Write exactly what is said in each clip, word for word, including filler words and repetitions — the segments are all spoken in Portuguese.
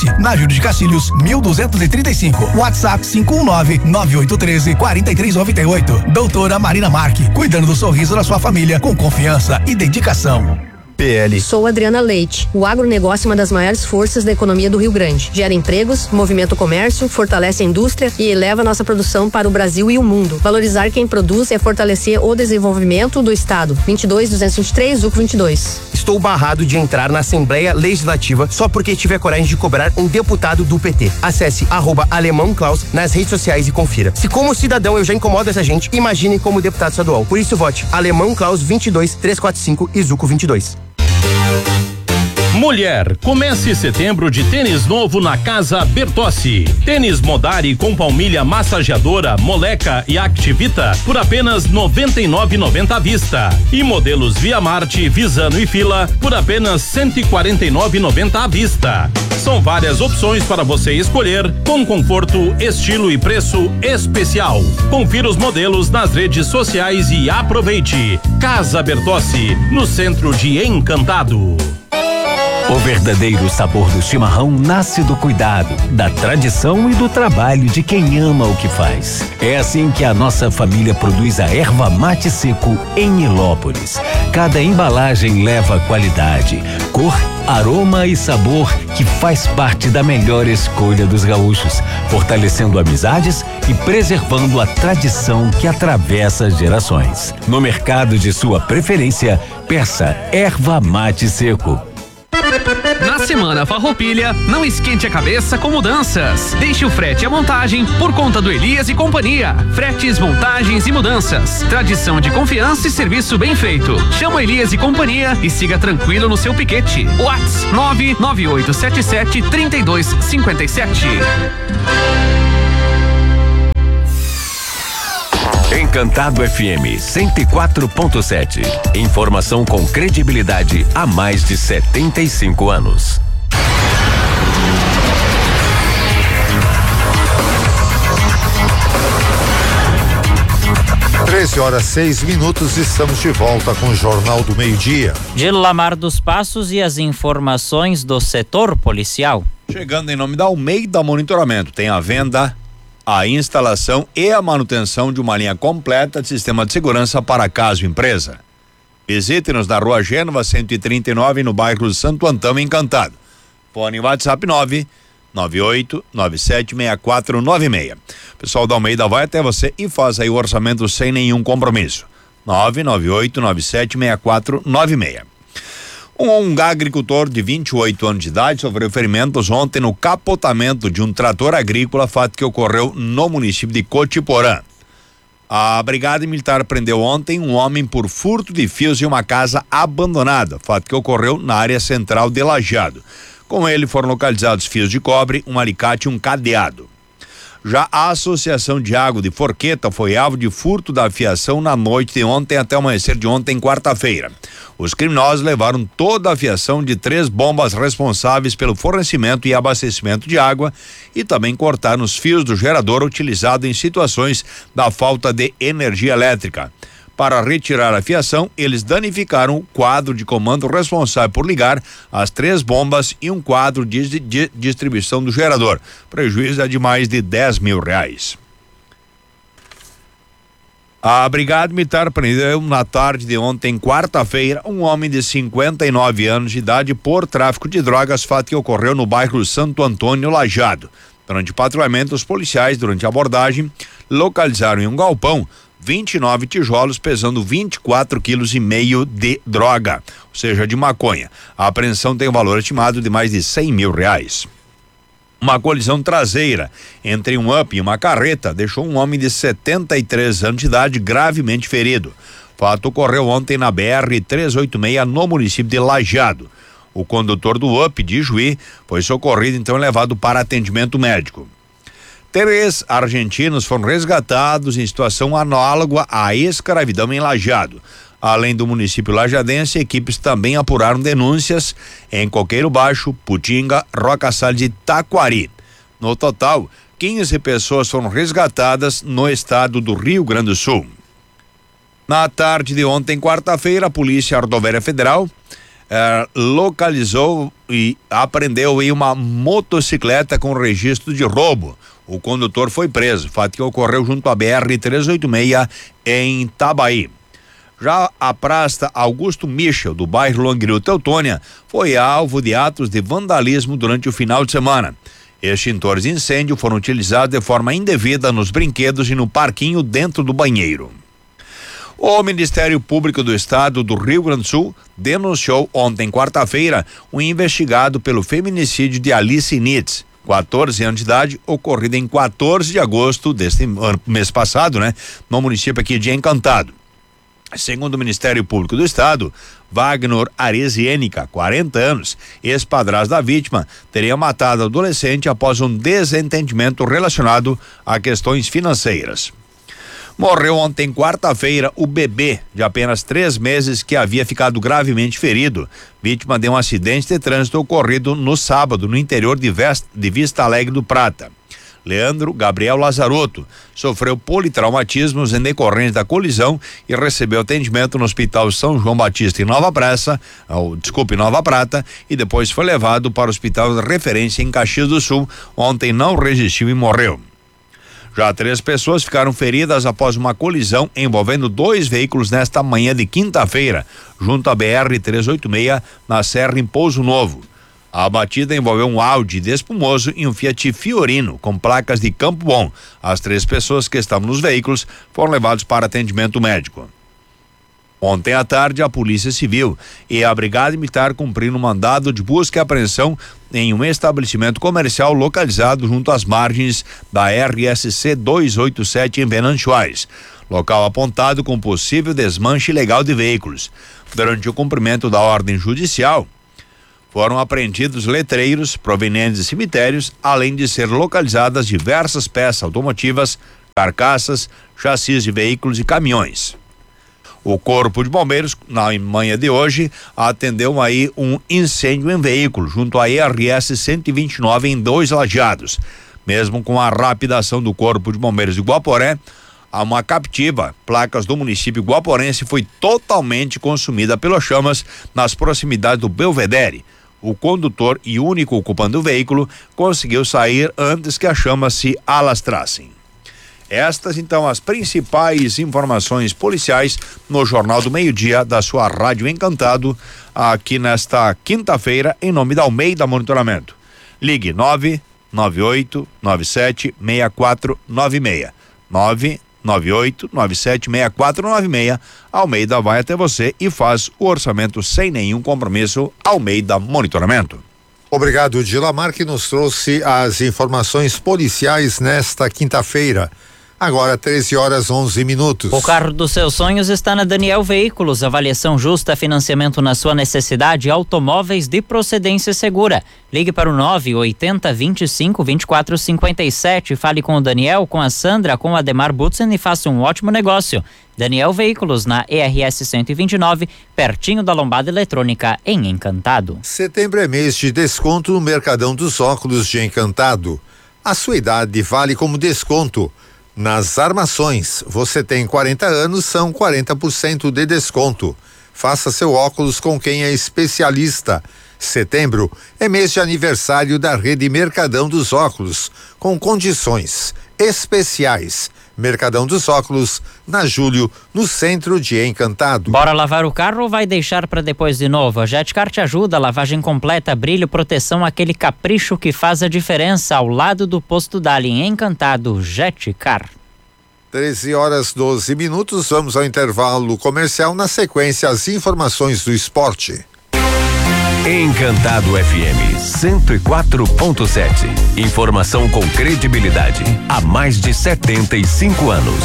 Oeste, na Júlio de Castilhos, mil duzentos e trinta e cinco. WhatsApp cinco um nove, nove oito um três, quatro três nove oito. Doutora Marina Marque, cuidando do sorriso da sua família com confiança e dedicação. P L. Sou Adriana Leite. O agronegócio é uma das maiores forças da economia do Rio Grande. Gera empregos, movimenta o comércio, fortalece a indústria e eleva nossa produção para o Brasil e o mundo. Valorizar quem produz é fortalecer o desenvolvimento do Estado. vinte e dois, duzentos e vinte e três, Zuco vinte e dois. Estou barrado de entrar na Assembleia Legislativa só porque tive a coragem de cobrar um deputado do P T. Acesse arroba Alemão Klaus nas redes sociais e confira. Se como cidadão eu já incomodo essa gente, imagine como deputado estadual. Por isso vote Alemão Klaus vinte e dois, trezentos e quarenta e cinco e Zuco vinte e dois. Mulher, comece setembro de tênis novo na Casa Bertossi. Tênis Modari com palmilha massageadora, Moleca e Activita por apenas noventa e nove reais e noventa centavos à vista. E modelos Via Marte, Visano e Fila por apenas cento e quarenta e nove reais e noventa centavos à vista. São várias opções para você escolher, com conforto, estilo e preço especial. Confira os modelos nas redes sociais e aproveite. Casa Bertossi, no centro de Encantado. O verdadeiro sabor do chimarrão nasce do cuidado, da tradição e do trabalho de quem ama o que faz. É assim que a nossa família produz a erva mate seco em Nilópolis. Cada embalagem leva qualidade, cor, aroma e sabor que faz parte da melhor escolha dos gaúchos, fortalecendo amizades e preservando a tradição que atravessa gerações. No mercado de sua preferência, peça erva mate seco. Na Semana Farroupilha, não esquente a cabeça com mudanças. Deixe o frete e a montagem por conta do Elias e Companhia. Fretes, montagens e mudanças. Tradição de confiança e serviço bem feito. Chama o Elias e Companhia e siga tranquilo no seu piquete. WhatsApp nove nove oito sete sete, três dois cinco sete. Encantado F M cento e quatro ponto sete. Informação com credibilidade há mais de setenta e cinco anos. treze horas seis minutos, estamos de volta com o Jornal do Meio-Dia. De Lamar dos Passos e as informações do setor policial. Chegando em nome da Almeida Monitoramento, tem a venda, a instalação e a manutenção de uma linha completa de sistema de segurança para casa e empresa. Visite-nos na Rua Gênova cento e trinta e nove, no bairro Santo Antão, Encantado. Fone WhatsApp nove nove oito nove sete seis quatro nove seis. O pessoal da Almeida vai até você e faz aí o orçamento sem nenhum compromisso. nove nove oito nove sete seis quatro nove seis. Um, um agricultor de vinte e oito anos de idade sofreu ferimentos ontem no capotamento de um trator agrícola, fato que ocorreu no município de Cotiporã. A Brigada Militar prendeu ontem um homem por furto de fios em uma casa abandonada, fato que ocorreu na área central de Lajeado. Com ele foram localizados fios de cobre, um alicate e um cadeado. Já a Associação de Água de Forqueta foi alvo de furto da fiação na noite de ontem até o amanhecer de ontem, quarta-feira. Os criminosos levaram toda a fiação de três bombas responsáveis pelo fornecimento e abastecimento de água e também cortaram os fios do gerador utilizado em situações da falta de energia elétrica. Para retirar a fiação, eles danificaram o quadro de comando responsável por ligar as três bombas e um quadro de, de distribuição do gerador. Prejuízo é de mais de dez mil reais. A Brigada Militar prendeu na tarde de ontem, quarta-feira, um homem de cinquenta e nove anos de idade por tráfico de drogas, fato que ocorreu no bairro Santo Antônio, Lajeado. Durante o patrulhamento, os policiais, durante a abordagem, localizaram em um galpão vinte e nove tijolos pesando vinte e quatro quilos e meio de droga, ou seja, de maconha. A apreensão tem um valor estimado de mais de cem mil reais. Uma colisão traseira entre um up e uma carreta deixou um homem de setenta e três anos de idade gravemente ferido. O fato ocorreu ontem na B R trezentos e oitenta e seis, no município de Lajeado. O condutor do up de Juí foi socorrido, então levado para atendimento médico. Três argentinos foram resgatados em situação análoga à escravidão em Lajeado. Além do município lajadense, equipes também apuraram denúncias em Coqueiro Baixo, Putinga, Roca Salles e Taquari. No total, quinze pessoas foram resgatadas no estado do Rio Grande do Sul. Na tarde de ontem, quarta-feira, a Polícia Rodoviária Federal eh, localizou e apreendeu em uma motocicleta com registro de roubo. O condutor foi preso, fato que ocorreu junto à B R trezentos e oitenta e seis em Itabaí. Já a praça Augusto Michel, do bairro Longueiro Teutônia, foi alvo de atos de vandalismo durante o final de semana. Extintores de incêndio foram utilizados de forma indevida nos brinquedos e no parquinho dentro do banheiro. O Ministério Público do Estado do Rio Grande do Sul denunciou ontem, quarta-feira, um investigado pelo feminicídio de Alice Nitz, quatorze anos de idade, ocorrido em quatorze de agosto deste ano, mês passado, né? No município aqui de Encantado. Segundo o Ministério Público do Estado, Wagner Arezienica, quarenta anos, ex-padrasto da vítima, teria matado a adolescente após um desentendimento relacionado a questões financeiras. Morreu ontem, quarta-feira, o bebê de apenas três meses que havia ficado gravemente ferido, vítima de um acidente de trânsito ocorrido no sábado no interior de, Vest, de Vista Alegre do Prata. Leandro Gabriel Lazarotto sofreu politraumatismos em decorrência da colisão e recebeu atendimento no Hospital São João Batista em Nova Prata, ou, desculpe, Nova Prata, e depois foi levado para o Hospital de Referência em Caxias do Sul. Ontem não resistiu e morreu. Já três pessoas ficaram feridas após uma colisão envolvendo dois veículos nesta manhã de quinta-feira, junto à B R trezentos e oitenta e seis, na Serra em Pouso Novo. A batida envolveu um Audi despumoso e um Fiat Fiorino com placas de Campo Bom. As três pessoas que estavam nos veículos foram levados para atendimento médico. Ontem à tarde, a Polícia Civil e a Brigada Militar cumpriram um mandado de busca e apreensão em um estabelecimento comercial localizado junto às margens da R S C duzentos e oitenta e sete em Venâncio Aires. Local apontado com possível desmanche ilegal de veículos. Durante o cumprimento da ordem judicial, foram apreendidos letreiros provenientes de cemitérios, além de ser localizadas diversas peças automotivas, carcaças, chassis de veículos e caminhões. O Corpo de Bombeiros, na manhã de hoje, atendeu aí um incêndio em veículo junto à R S cento e vinte e nove em Dois Lajeados. Mesmo com a rápida ação do Corpo de Bombeiros de Guaporé, uma captiva, placas do município guaporense, foi totalmente consumida pelas chamas nas proximidades do Belvedere. O condutor e único ocupante do veículo conseguiu sair antes que as chamas se alastrassem. Estas, então, as principais informações policiais no Jornal do Meio-Dia da sua Rádio Encantado, aqui nesta quinta-feira, em nome da Almeida Monitoramento. Ligue nove nove oito nove sete seis quatro nove seis. nove nove oito nove sete seis quatro nove seis. Almeida vai até você e faz o orçamento sem nenhum compromisso. Almeida Monitoramento. Obrigado, Dilamar, que nos trouxe as informações policiais nesta quinta-feira. Agora treze horas onze minutos. O carro dos seus sonhos está na Daniel Veículos. Avaliação justa, financiamento na sua necessidade, automóveis de procedência segura. Ligue para o nove oitenta vinte e cinco vinte e quatro cinquenta e sete. Fale com o Daniel, com a Sandra, com o Ademar Butzen e faça um ótimo negócio. Daniel Veículos, na E R S cento e vinte e nove, pertinho da Lombada Eletrônica, em Encantado. Setembro é mês de desconto no Mercadão dos Óculos de Encantado. A sua idade vale como desconto. Nas armações, você tem quarenta anos, são quarenta por cento de desconto. Faça seu óculos com quem é especialista. Setembro é mês de aniversário da rede Mercadão dos Óculos, com condições especiais. Mercadão dos Óculos, na Júlio, no centro de Encantado. Bora lavar o carro ou vai deixar para depois de novo? A Jetcar te ajuda, lavagem completa, brilho, proteção, aquele capricho que faz a diferença, ao lado do posto Dali, em Encantado. Jetcar. treze horas doze minutos, vamos ao intervalo comercial, na sequência as informações do esporte. Encantado F M cento e quatro ponto sete. Informação com credibilidade há mais de setenta e cinco anos.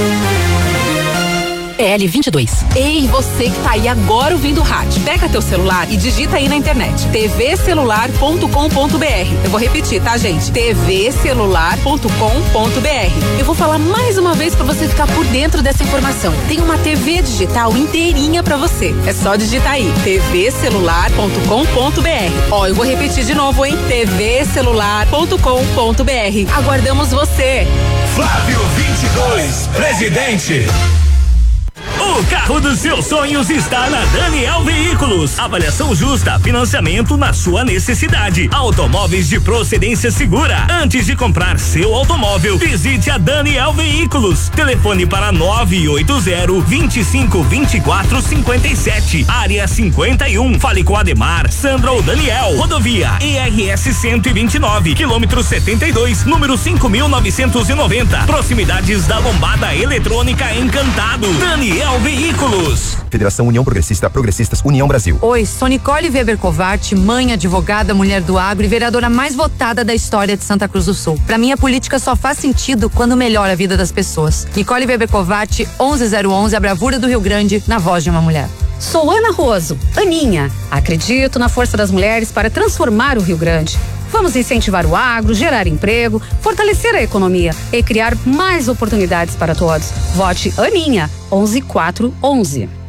L vinte e dois. Ei, você que tá aí agora ouvindo o rádio. Pega teu celular e digita aí na internet t v celular ponto com ponto b r. Eu vou repetir, tá, gente? t v celular ponto com ponto b r. Eu vou falar mais uma vez pra você ficar por dentro dessa informação. Tem uma T V digital inteirinha pra você. É só digitar aí t v celular ponto com ponto b r. Ó, eu vou repetir de novo, hein? t v celular ponto com ponto b r. Aguardamos você. Flávio vinte e dois, presidente. O carro dos seus sonhos está na Daniel Veículos. Avaliação justa, financiamento na sua necessidade. Automóveis de procedência segura. Antes de comprar seu automóvel, visite a Daniel Veículos. Telefone para nove oito zero, vinte e cinco, vinte e quatro, cinquenta e sete. Área cinquenta e um. Fale com Ademar, Sandra ou Daniel. Rodovia E R S cento e vinte e nove, quilômetro setenta e dois, número cinco mil novecentos e noventa. Proximidades da Lombada Eletrônica Encantado. Daniel Veículos. Federação União Progressista, Progressistas União Brasil. Oi, sou Nicole Weber Covatti, mãe, advogada, mulher do agro e vereadora mais votada da história de Santa Cruz do Sul. Pra mim, a política só faz sentido quando melhora a vida das pessoas. Nicole Weber Covatti, onze zero onze, a bravura do Rio Grande, na voz de uma mulher. Sou Ana Roso, Aninha. Acredito na força das mulheres para transformar o Rio Grande. Vamos incentivar o agro, gerar emprego, fortalecer a economia e criar mais oportunidades para todos. Vote Aninha, onze quatro onze.